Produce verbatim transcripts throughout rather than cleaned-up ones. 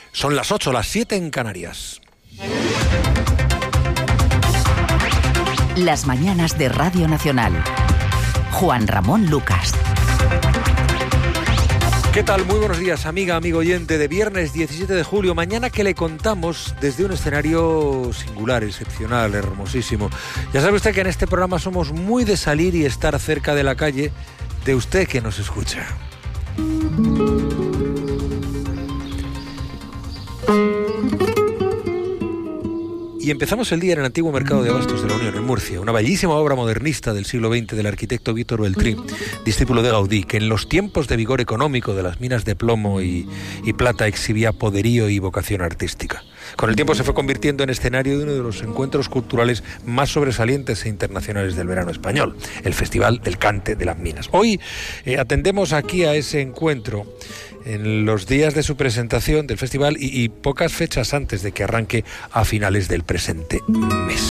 Son las ocho, las siete en Canarias. Las mañanas de Radio Nacional. Juan Ramón Lucas. ¿Qué tal? Muy buenos días, amiga, amigo oyente de viernes diecisiete de julio. Mañana que le contamos desde un escenario singular, excepcional, hermosísimo. Ya sabe usted que en este programa somos muy de salir y estar cerca de la calle de usted que nos escucha. Y empezamos el día en el antiguo mercado de abastos de la Unión, en Murcia, una bellísima obra modernista del siglo veinte del arquitecto Víctor Beltrí, discípulo de Gaudí, que en los tiempos de vigor económico de las minas de plomo y, y plata exhibía poderío y vocación artística. Con el tiempo se fue convirtiendo en escenario de uno de los encuentros culturales más sobresalientes e internacionales del verano español, el Festival del Cante de las Minas. Hoy eh, atendemos aquí a ese encuentro en los días de su presentación del festival y, y pocas fechas antes de que arranque a finales del presente mes.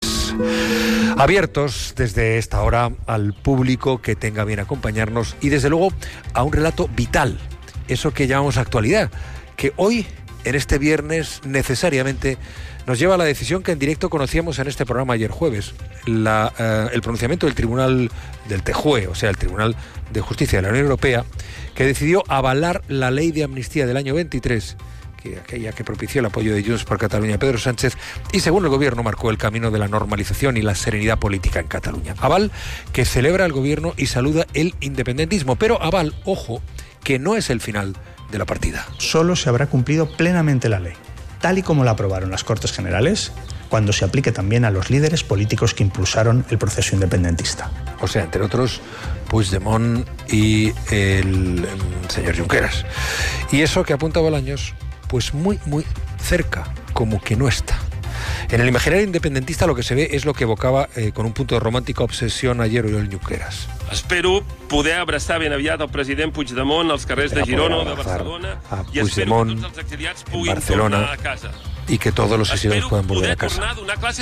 Abiertos desde esta hora al público que tenga bien acompañarnos y desde luego a un relato vital, eso que llamamos actualidad, que hoy, en este viernes, necesariamente nos lleva a la decisión que en directo conocíamos en este programa ayer jueves, la, eh, el pronunciamiento del Tribunal del T J U E, o sea, el Tribunal de Justicia de la Unión Europea, que decidió avalar la ley de amnistía del año veintitrés, que aquella que propició el apoyo de Junts por Cataluña a Pedro Sánchez, y según el gobierno marcó el camino de la normalización y la serenidad política en Cataluña. Aval que celebra el gobierno y saluda el independentismo, pero aval, ojo, que no es el final de la partida. Solo se habrá cumplido plenamente la ley, tal y como la aprobaron las Cortes Generales, cuando se aplique también a los líderes políticos que impulsaron el proceso independentista. O sea, entre otros, Puigdemont y el, el señor Junqueras. Y eso que apunta Bolaños, pues muy, muy cerca, como que no está. En el imaginario independentista lo que se ve es lo que evocaba eh, con un punto de romàntica obsessió ayer Oriol Junqueras. Espero poder abraçar ben aviat el president Puigdemont als carrers de Girona o de Barcelona i espero que tots els exiliats puguin tornar a casa. Y que todos los exiliados puedan volver a casa.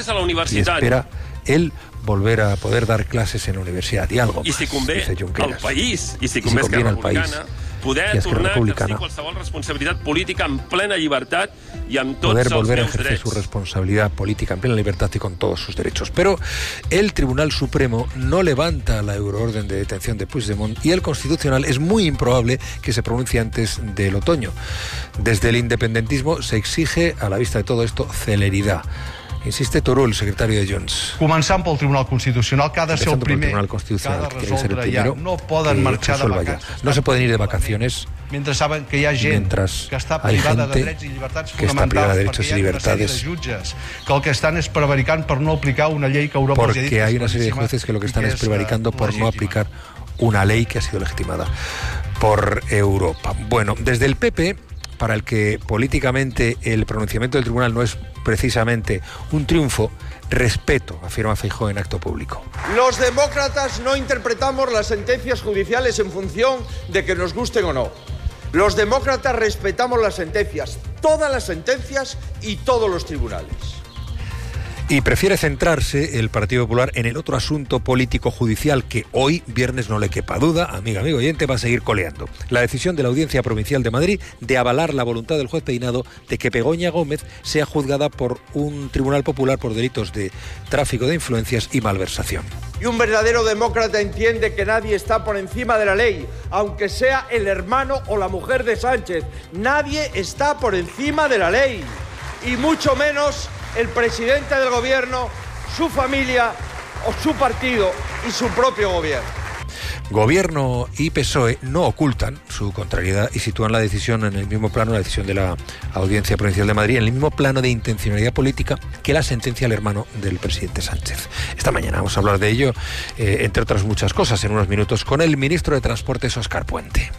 Y espera él volver a poder dar clases en la universidad y algo más, dice Junqueras. País, y si conviene al país, poder tornar a exercir qualsevol responsabilitat política en plena llibertat i amb tots poder els volver a meus ejercer drets. su responsabilidad política en plena libertad y con todos sus derechos. Pero el Tribunal Supremo no levanta la euroorden de detención de Puigdemont y el Constitucional es muy improbable que se pronuncie antes del otoño. Desde el independentismo se exige, a la vista de todo esto, celeridad. Insiste Turull, secretario de Junts. Començant pel Tribunal Constitucional, que ha de ser el primer, Tribunal Constitucional, que ha de que tiene que ser el resoldre ja. primero No poden marxar de vacances. No se pueden ir de vacaciones mentre saben que hi ha gent mientras que està hay privada gente de drets i llibertats que está privada de fonamentals derechos y perquè hi ha una sèrie libertades de jutges que el que estan és prevaricant per no aplicar una llei que Europa els ha dit porque que hay és una serie de claríssima jueces que lo que están i es és, prevaricando uh, por no legítima. aplicar una ley que ha sido legitimada por Europa. Bueno, desde el P P, para el que políticamente el pronunciamiento del tribunal no es precisamente un triunfo, respeto, afirma Feijóo en acto público. Los demócratas no interpretamos las sentencias judiciales en función de que nos gusten o no. Los demócratas respetamos las sentencias, todas las sentencias y todos los tribunales. Y prefiere centrarse el Partido Popular en el otro asunto político-judicial que hoy, viernes, no le quepa duda, amiga, amigo oyente, va a seguir coleando. La decisión de la Audiencia Provincial de Madrid de avalar la voluntad del juez Peinado de que Begoña Gómez sea juzgada por un tribunal popular por delitos de tráfico de influencias y malversación. Y un verdadero demócrata entiende que nadie está por encima de la ley, aunque sea el hermano o la mujer de Sánchez. Nadie está por encima de la ley, y mucho menos el presidente del gobierno, su familia o su partido y su propio gobierno. Gobierno y P S O E no ocultan su contrariedad y sitúan la decisión en el mismo plano, la decisión de la Audiencia Provincial de Madrid, en el mismo plano de intencionalidad política que la sentencia al hermano del presidente Sánchez. Esta mañana vamos a hablar de ello, eh, entre otras muchas cosas, en unos minutos, con el ministro de Transportes, Óscar Puente.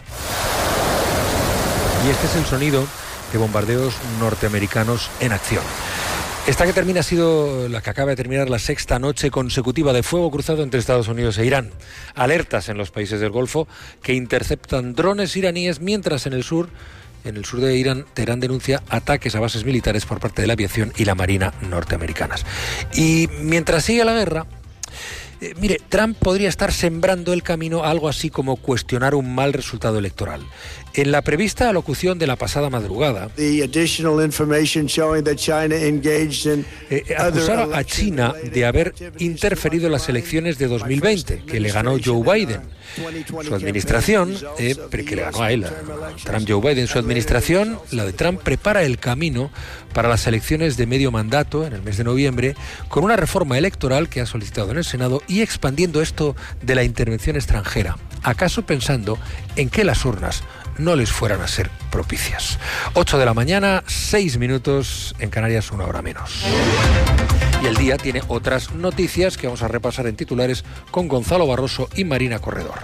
Y este es el sonido de bombardeos norteamericanos en acción. Esta que termina ha sido la que acaba de terminar la sexta noche consecutiva de fuego cruzado entre Estados Unidos e Irán. Alertas en los países del Golfo que interceptan drones iraníes, mientras en el sur, en el sur de Irán, Teherán denuncia ataques a bases militares por parte de la aviación y la marina norteamericanas. Y mientras sigue la guerra, Eh, mire, Trump podría estar sembrando el camino a algo así como cuestionar un mal resultado electoral. En la prevista alocución de la pasada madrugada, eh, acusaba a China de haber interferido en las elecciones de dos mil veinte, que le ganó Joe Biden. Su administración, eh, que le ganó a él, a Trump Joe Biden, su administración, la de Trump, prepara el camino para las elecciones de medio mandato en el mes de noviembre, con una reforma electoral que ha solicitado en el Senado y expandiendo esto de la intervención extranjera, acaso pensando en que las urnas no les fueran a ser propicias. ocho de la mañana, seis minutos, en Canarias una hora menos. Y el día tiene otras noticias que vamos a repasar en titulares con Gonzalo Barroso y Marina Corredor.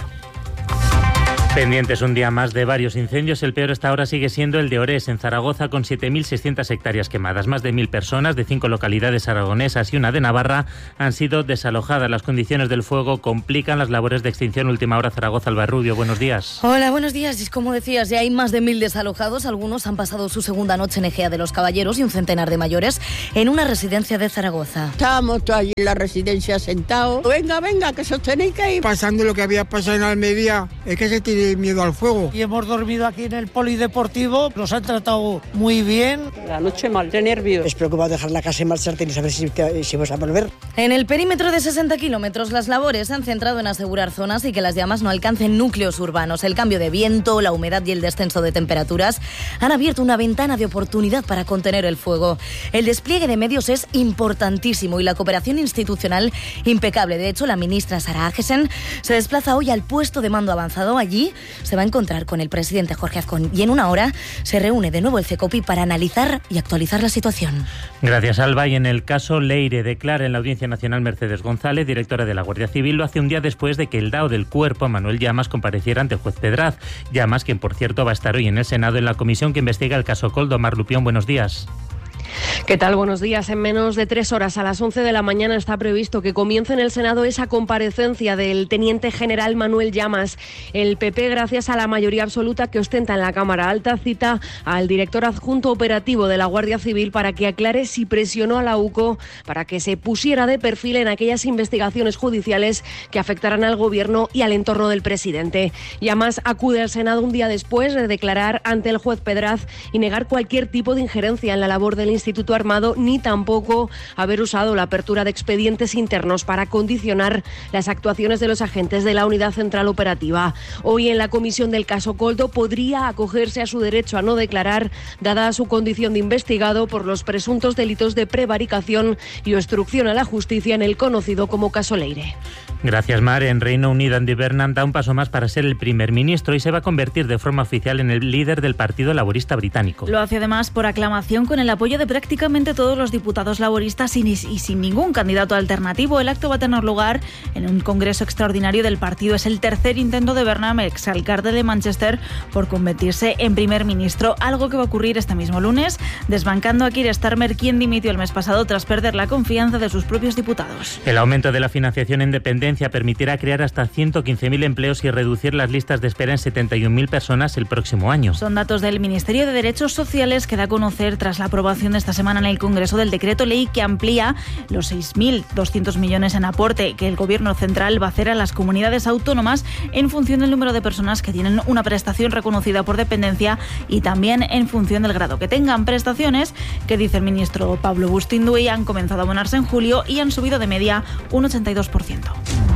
Pendientes un día más de varios incendios. El peor hasta ahora sigue siendo el de Orés, en Zaragoza, con siete mil seiscientas hectáreas quemadas. Más de mil personas de cinco localidades aragonesas y una de Navarra han sido desalojadas. Las condiciones del fuego complican las labores de extinción. Última hora, Zaragoza, Alba Rubio. Buenos días. Hola, buenos días. Y como decías, ya hay más de mil desalojados. Algunos han pasado su segunda noche en Ejea de los Caballeros y un centenar de mayores en una residencia de Zaragoza. Estábamos todos allí en la residencia sentados. Venga, venga, que se os tenéis que ir. Pasando lo que había pasado en Almería, es que se tiene miedo al fuego. Y hemos dormido aquí en el polideportivo, nos han tratado muy bien. La noche mal, de nervios. Es preocupado dejar la casa y marcharte y saber si, si vas a volver. En el perímetro de sesenta kilómetros, las labores se han centrado en asegurar zonas y que las llamas no alcancen núcleos urbanos. El cambio de viento, la humedad y el descenso de temperaturas han abierto una ventana de oportunidad para contener el fuego. El despliegue de medios es importantísimo y la cooperación institucional impecable. De hecho, la ministra Sara Agesen se desplaza hoy al puesto de mando avanzado. Allí se va a encontrar con el presidente Jorge Azcón y en una hora se reúne de nuevo el CECOPI para analizar y actualizar la situación. Gracias, Alba. Y en el caso Leire, declara en la Audiencia Nacional Mercedes González, directora de la Guardia Civil, lo hace un día después de que el dao del cuerpo, Manuel Llamas, compareciera ante el juez Pedraz. Llamas, quien por cierto va a estar hoy en el Senado en la comisión que investiga el caso Koldo. Mar Lupión, buenos días. ¿Qué tal? Buenos días. En menos de tres horas, a las once de la mañana, está previsto que comience en el Senado esa comparecencia del teniente general Manuel Llamas. El P P, gracias a la mayoría absoluta que ostenta en la Cámara Alta, cita al director adjunto operativo de la Guardia Civil para que aclare si presionó a la UCO para que se pusiera de perfil en aquellas investigaciones judiciales que afectarán al Gobierno y al entorno del presidente. Llamas acude al Senado un día después de declarar ante el juez Pedraz y negar cualquier tipo de injerencia en la labor del Instituto Armado, ni tampoco haber usado la apertura de expedientes internos para condicionar las actuaciones de los agentes de la Unidad Central Operativa. Hoy en la comisión del caso Koldo podría acogerse a su derecho a no declarar, dada su condición de investigado por los presuntos delitos de prevaricación y obstrucción a la justicia en el conocido como caso Leire. Gracias, Mar. En Reino Unido, Andy Burnham da un paso más para ser el primer ministro y se va a convertir de forma oficial en el líder del Partido Laborista británico. Lo hace además por aclamación con el apoyo de prácticamente todos los diputados laboristas y, y sin ningún candidato alternativo. El acto va a tener lugar en un congreso extraordinario del partido. Es el tercer intento de Burnham, exalcalde de Manchester, por convertirse en primer ministro, algo que va a ocurrir este mismo lunes, desbancando a Keir Starmer, quien dimitió el mes pasado tras perder la confianza de sus propios diputados. El aumento de la financiación en dependencia permitirá crear hasta ciento quince mil empleos y reducir las listas de espera en setenta y un mil personas el próximo año. Son datos del Ministerio de Derechos Sociales que da a conocer tras la aprobación de esta semana en el Congreso del decreto ley que amplía los seis mil doscientos millones en aporte que el Gobierno central va a hacer a las comunidades autónomas en función del número de personas que tienen una prestación reconocida por dependencia y también en función del grado que tengan. Prestaciones que, dice el ministro Pablo Bustinduy, han comenzado a abonarse en julio y han subido de media un ochenta y dos por ciento.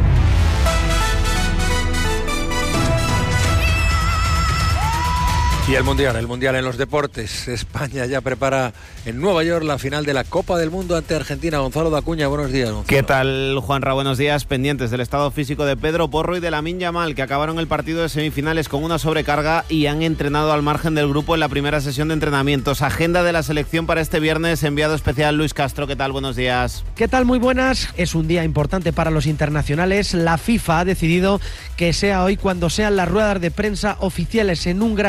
Y el Mundial, el Mundial en los deportes. España ya prepara en Nueva York la final de la Copa del Mundo ante Argentina. Gonzalo Dacuña, buenos días. Gonzalo. ¿Qué tal, Juanra? Buenos días. Pendientes del estado físico de Pedro Porro y de Lamine Yamal, que acabaron el partido de semifinales con una sobrecarga y han entrenado al margen del grupo en la primera sesión de entrenamientos. Agenda de la selección para este viernes, enviado especial Luis Castro. ¿Qué tal? Buenos días. ¿Qué tal? Muy buenas. Es un día importante para los internacionales. La FIFA ha decidido que sea hoy cuando sean las ruedas de prensa oficiales en un gran acto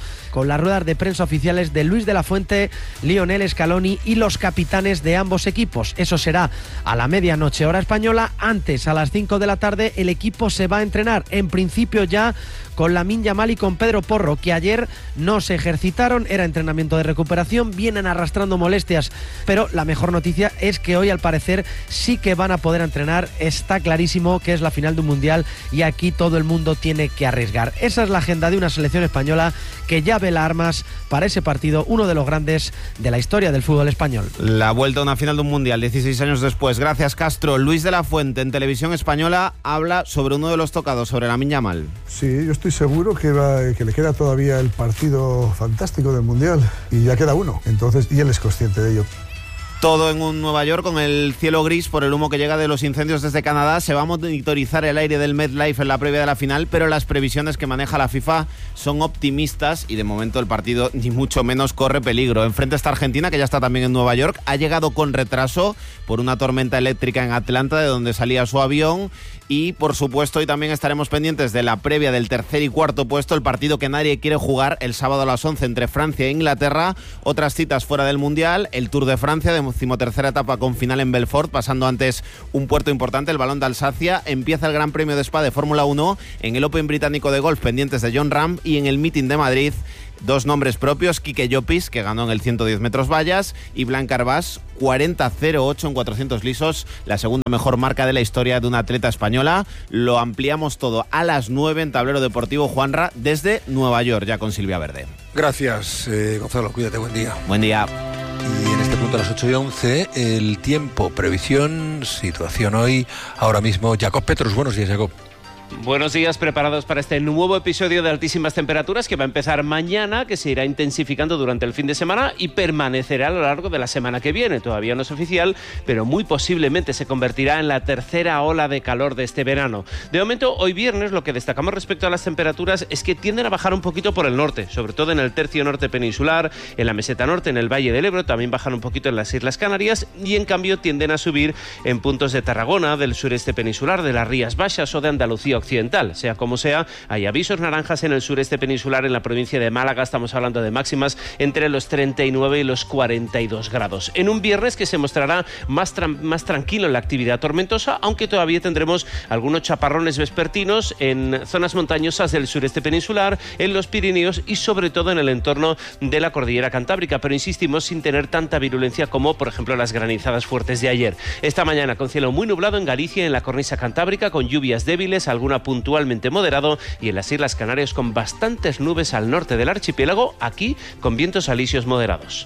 con las ruedas de prensa oficiales de Luis de la Fuente, Lionel Scaloni y los capitanes de ambos equipos. Eso será a la medianoche hora española. Antes, a las cinco de la tarde, el equipo se va a entrenar, en principio ya con Lamine Yamal y con Pedro Porro, que ayer no se ejercitaron, era entrenamiento de recuperación, vienen arrastrando molestias, pero la mejor noticia es que hoy al parecer sí que van a poder entrenar. Está clarísimo que es la final de un mundial y aquí todo el mundo tiene que arriesgar. Esa es la agenda de una selección española que ya vela armas para ese partido, uno de los grandes de la historia del fútbol español. La vuelta a una final de un mundial dieciséis años después. Gracias, Castro. Luis de la Fuente en Televisión Española habla sobre uno de los tocados, sobre Lamine Yamal. Sí, yo estoy seguro que, va, que le queda todavía el partido fantástico del mundial y ya queda uno, entonces, y él es consciente de ello. Todo en un Nueva York con el cielo gris por el humo que llega de los incendios desde Canadá. Se va a monitorizar el aire del MetLife en la previa de la final, pero las previsiones que maneja la FIFA son optimistas y de momento el partido ni mucho menos corre peligro. Enfrente está Argentina, que ya está también en Nueva York. Ha llegado con retraso por una tormenta eléctrica en Atlanta, de donde salía su avión. Y por supuesto hoy también estaremos pendientes de la previa del tercer y cuarto puesto, el partido que nadie quiere jugar el sábado a las once entre Francia e Inglaterra. Otras citas fuera del Mundial, el Tour de Francia, decimotercera etapa con final en Belfort, pasando antes un puerto importante, el Balón de Alsacia. Empieza el Gran Premio de Spa de Fórmula uno, en el Open británico de golf pendientes de John Ram y en el Meeting de Madrid. Dos nombres propios, Quique Llopis, que ganó en el ciento diez metros vallas, y Blanca Arbás, cuarenta cero ocho en cuatrocientos lisos, la segunda mejor marca de la historia de una atleta española. Lo ampliamos todo a las nueve en Tablero Deportivo, Juanra, desde Nueva York, ya con Silvia Verde. Gracias, eh, Gonzalo, cuídate, buen día. Buen día. Y en este punto a las ocho y once, el tiempo, previsión, situación hoy, ahora mismo, Jacob Petrus. Buenos días, Jacob. Buenos días, preparados para este nuevo episodio de altísimas temperaturas que va a empezar mañana, que se irá intensificando durante el fin de semana y permanecerá a lo largo de la semana que viene. Todavía no es oficial, pero muy posiblemente se convertirá en la tercera ola de calor de este verano. De momento, hoy viernes, lo que destacamos respecto a las temperaturas es que tienden a bajar un poquito por el norte, sobre todo en el tercio norte peninsular, en la meseta norte, en el Valle del Ebro, también bajan un poquito en las Islas Canarias y en cambio tienden a subir en puntos de Tarragona, del sureste peninsular, de las Rías Baixas o de Andalucía Occidental. Sea como sea, hay avisos naranjas en el sureste peninsular, en la provincia de Málaga estamos hablando de máximas entre los treinta y nueve y los cuarenta y dos grados. En un viernes que se mostrará más, tra- más tranquilo en la actividad tormentosa, aunque todavía tendremos algunos chaparrones vespertinos en zonas montañosas del sureste peninsular, en los Pirineos y sobre todo en el entorno de la cordillera cantábrica, pero insistimos, sin tener tanta virulencia como por ejemplo las granizadas fuertes de ayer. Esta mañana con cielo muy nublado en Galicia, en la cornisa cantábrica, con lluvias débiles, alguna puntualmente moderado, y en las Islas Canarias con bastantes nubes al norte del archipiélago, aquí con vientos alisios moderados.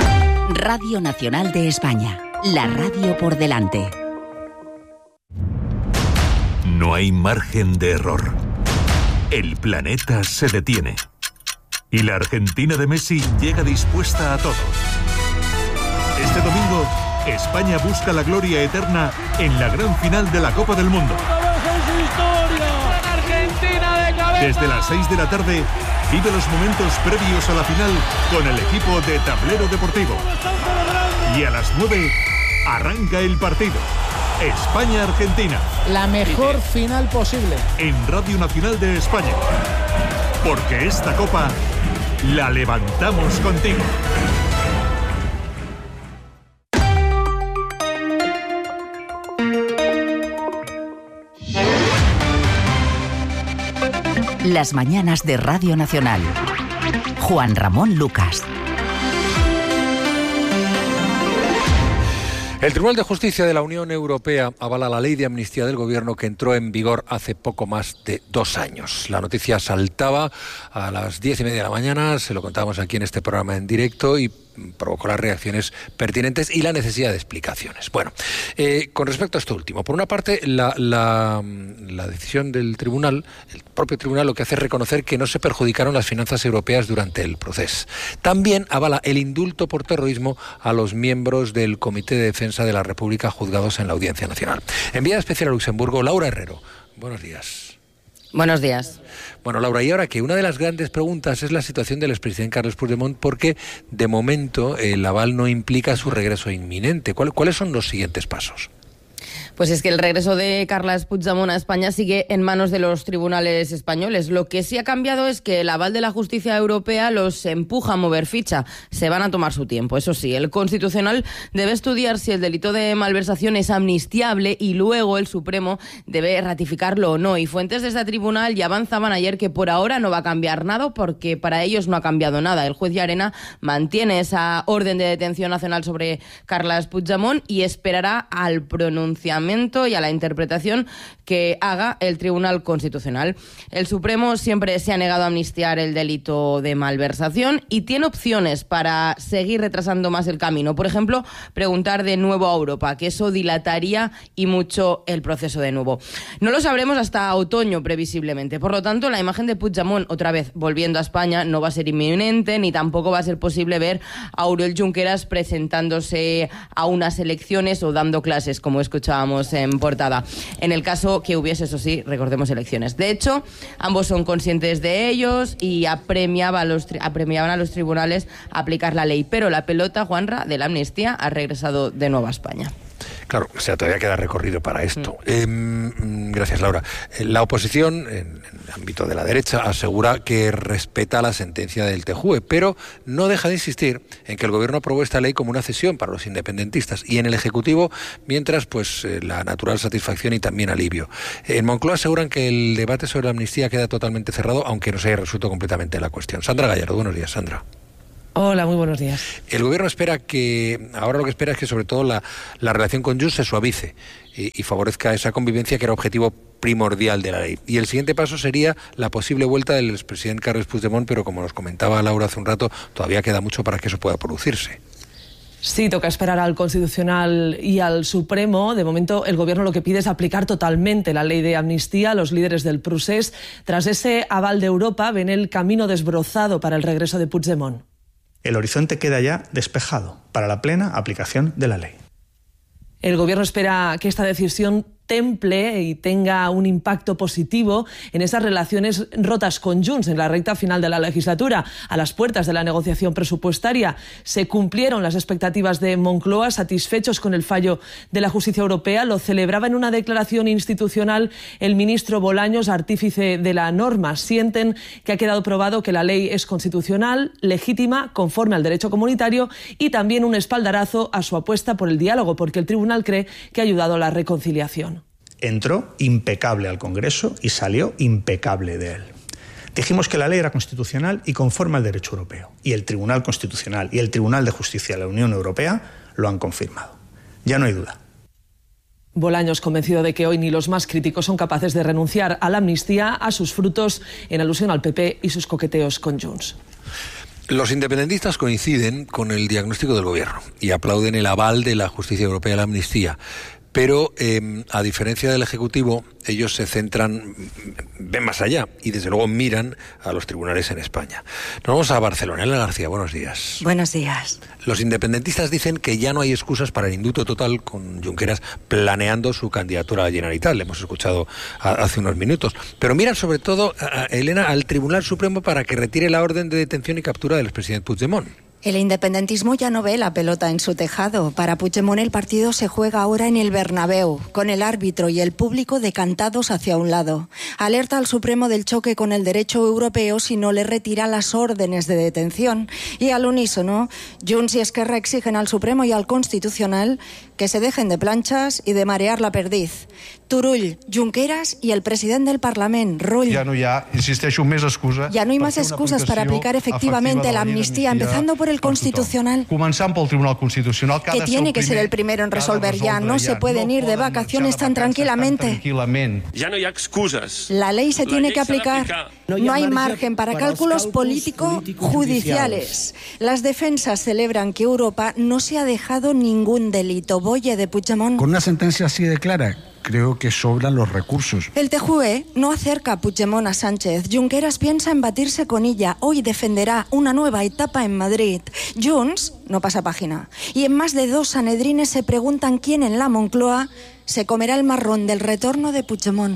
Radio Nacional de España, la radio por delante. No hay margen de error. El planeta se detiene. Y la Argentina de Messi llega dispuesta a todo. Este domingo, España busca la gloria eterna en la gran final de la Copa del Mundo. Desde las seis de la tarde, vive los momentos previos a la final con el equipo de Tablero Deportivo. Y a las nueve, arranca el partido. España-Argentina. La mejor final posible. En Radio Nacional de España. Porque esta copa la levantamos contigo. Las mañanas de Radio Nacional. Juan Ramón Lucas. El Tribunal de Justicia de la Unión Europea avala la ley de amnistía del Gobierno que entró en vigor hace poco más de dos años. La noticia saltaba a las diez y media de la mañana, se lo contábamos aquí en este programa en directo y provocó las reacciones pertinentes y la necesidad de explicaciones. Bueno, eh, con respecto a esto último, por una parte, la, la, la decisión del tribunal, el propio tribunal lo que hace es reconocer que no se perjudicaron las finanzas europeas durante el proceso. También avala el indulto por terrorismo a los miembros del Comité de Defensa de la República juzgados en la Audiencia Nacional. Enviada especial a Luxemburgo, Laura Herrero. Buenos días. Buenos días. Bueno, Laura, y ahora que una de las grandes preguntas es la situación del expresidente Carles Puigdemont, porque de momento el aval no implica su regreso inminente. ¿Cuál, ¿Cuáles son los siguientes pasos? Pues es que el regreso de Carles Puigdemont a España sigue en manos de los tribunales españoles. Lo que sí ha cambiado es que el aval de la justicia europea los empuja a mover ficha. Se van a tomar su tiempo. Eso sí, el Constitucional debe estudiar si el delito de malversación es amnistiable y luego el Supremo debe ratificarlo o no. Y fuentes de este tribunal ya avanzaban ayer que por ahora no va a cambiar nada porque para ellos no ha cambiado nada. El juez Llarena mantiene esa orden de detención nacional sobre Carles Puigdemont y esperará al pronunciamiento y a la interpretación que haga el Tribunal Constitucional. El Supremo siempre se ha negado a amnistiar el delito de malversación y tiene opciones para seguir retrasando más el camino. Por ejemplo, preguntar de nuevo a Europa, que eso dilataría y mucho el proceso de nuevo. No lo sabremos hasta otoño, previsiblemente. Por lo tanto, la imagen de Puigdemont, otra vez volviendo a España, no va a ser inminente, ni tampoco va a ser posible ver a Oriol Junqueras presentándose a unas elecciones o dando clases, como escuchábamos en portada. En el caso que hubiese, eso sí, recordemos elecciones. De hecho, ambos son conscientes de ellos y apremiaban a los, apremiaban a los tribunales a aplicar la ley. Pero la pelota, Juanra, de la amnistía ha regresado de nuevo a España. Claro, o sea, todavía queda recorrido para esto. Mm. Eh, gracias, Laura. La oposición, en, en el ámbito de la derecha, asegura que respeta la sentencia del T J U E, pero no deja de insistir en que el gobierno aprobó esta ley como una cesión para los independentistas y en el Ejecutivo, mientras, pues, eh, la natural satisfacción y también alivio. En Moncloa aseguran que el debate sobre la amnistía queda totalmente cerrado, aunque no se haya resuelto completamente la cuestión. Sandra Gallardo, buenos días, Sandra. Hola, muy buenos días. El gobierno espera que, ahora lo que espera es que sobre todo la, la relación con Junts se suavice y, y favorezca esa convivencia que era objetivo primordial de la ley. Y el siguiente paso sería la posible vuelta del expresidente Carles Puigdemont, pero como nos comentaba Laura hace un rato, todavía queda mucho para que eso pueda producirse. Sí, toca esperar al Constitucional y al Supremo. De momento, el Gobierno lo que pide es aplicar totalmente la ley de amnistía. Los líderes del procés, tras ese aval de Europa, ven el camino desbrozado para el regreso de Puigdemont. El horizonte queda ya despejado para la plena aplicación de la ley. El Gobierno espera que esta decisión temple y tenga un impacto positivo en esas relaciones rotas con Junts en la recta final de la legislatura. A las puertas de la negociación presupuestaria se cumplieron las expectativas de Moncloa, satisfechos con el fallo de la justicia europea. Lo celebraba en una declaración institucional el ministro Bolaños, artífice de la norma. Sienten que ha quedado probado que la ley es constitucional, legítima, conforme al derecho comunitario y también un espaldarazo a su apuesta por el diálogo, porque el tribunal cree que ha ayudado a la reconciliación. Entró impecable al Congreso y salió impecable de él. Dijimos que la ley era constitucional y conforme al derecho europeo. Y el Tribunal Constitucional y el Tribunal de Justicia de la Unión Europea lo han confirmado. Ya no hay duda. Bolaños, convencido de que hoy ni los más críticos son capaces de renunciar a la amnistía, a sus frutos, en alusión al P P y sus coqueteos con Junts. Los independentistas coinciden con el diagnóstico del gobierno y aplauden el aval de la justicia europea a la amnistía. Pero, eh, a diferencia del Ejecutivo, ellos se centran, ven más allá y desde luego miran a los tribunales en España. Nos vamos a Barcelona. Elena García, buenos días. Buenos días. Los independentistas dicen que ya no hay excusas para el indulto total, con Junqueras planeando su candidatura a la Generalitat. Le hemos escuchado a, hace unos minutos. Pero miran sobre todo, a, a Elena, al Tribunal Supremo para que retire la orden de detención y captura del expresidente Puigdemont. El independentismo ya no ve la pelota en su tejado. Para Puigdemont el partido se juega ahora en el Bernabéu, con el árbitro y el público decantados hacia un lado. Alerta al Supremo del choque con el derecho europeo si no le retira las órdenes de detención. Y al unísono, Junts y Esquerra exigen al Supremo y al Constitucional que se dejen de planchas y de marear la perdiz. Turull, Junqueras y el presidente del Parlamento, Rull. Ja no hi ha, insisteixo, més excuses. Ya no hay más excusas para aplicar efectivamente la amnistía, empezando por el Constitucional, començant pel Tribunal Constitucional, que, que tiene que ser el primero en resolver ya. No se pueden ir de vacaciones tan tranquilamente. Ya no hay excusas. La ley se tiene que aplicar. No hay margen para cálculos político-judiciales. Las defensas celebran que Europa no se ha dejado ningún delito. Boye de Puigdemont. Con una sentencia así de clara, creo que sobran los recursos. El T J U E no acerca a Puigdemont a Sánchez. Junqueras piensa en batirse con ella. Hoy defenderá una nueva etapa en Madrid. Junts no pasa página. Y en más de dos sanedrines se preguntan quién en la Moncloa se comerá el marrón del retorno de Puigdemont.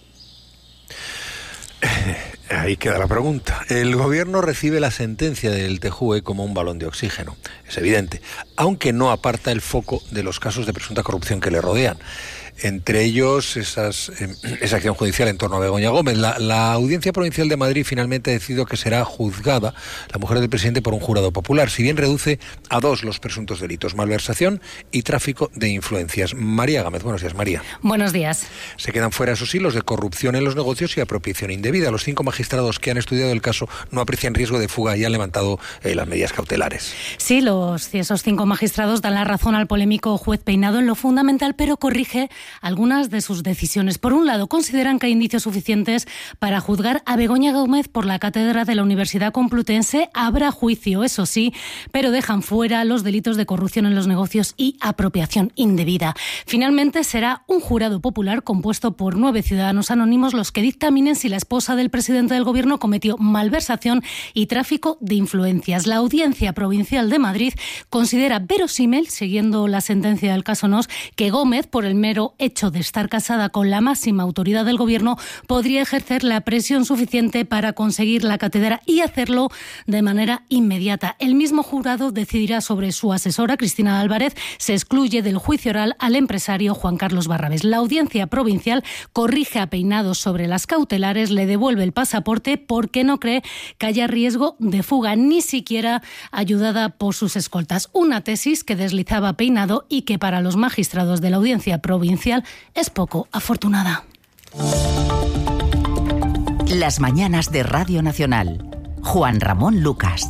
Ahí queda la pregunta. El gobierno recibe la sentencia del T J U E como un balón de oxígeno, es evidente, aunque no aparta el foco de los casos de presunta corrupción que le rodean. entre ellos esas, eh, esa acción judicial en torno a Begoña Gómez. La, la Audiencia Provincial de Madrid finalmente ha decidido que será juzgada la mujer del presidente por un jurado popular, si bien reduce a dos los presuntos delitos: malversación y tráfico de influencias. María Gámez, buenos días, María. Buenos días. Se quedan fuera, eso sí, los de corrupción en los negocios y apropiación indebida. Los cinco magistrados que han estudiado el caso no aprecian riesgo de fuga y han levantado eh, las medidas cautelares. Sí, los, esos cinco magistrados dan la razón al polémico juez Peinado en lo fundamental, pero corrige algunas de sus decisiones. Por un lado, consideran que hay indicios suficientes para juzgar a Begoña Gómez por la cátedra de la Universidad Complutense. Habrá juicio, eso sí, pero dejan fuera los delitos de corrupción en los negocios y apropiación indebida. Finalmente, será un jurado popular compuesto por nueve ciudadanos anónimos los que dictaminen si la esposa del presidente del Gobierno cometió malversación y tráfico de influencias. La Audiencia Provincial de Madrid considera verosímil, siguiendo la sentencia del caso Nos, que Gómez, por el mero hecho de estar casada con la máxima autoridad del Gobierno, podría ejercer la presión suficiente para conseguir la cátedra y hacerlo de manera inmediata. El mismo jurado decidirá sobre su asesora, Cristina Álvarez. Se excluye del juicio oral al empresario Juan Carlos Barrabés. La Audiencia Provincial corrige a Peinado sobre las cautelares, le devuelve el pasaporte porque no cree que haya riesgo de fuga, ni siquiera ayudada por sus escoltas. Una tesis que deslizaba Peinado y que para los magistrados de la Audiencia Provincial es poco afortunada. Las mañanas de Radio Nacional. Juan Ramón Lucas.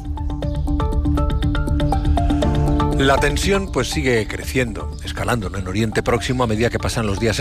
La tensión pues sigue creciendo, escalando, ¿no?, en Oriente Próximo a medida que pasan los días.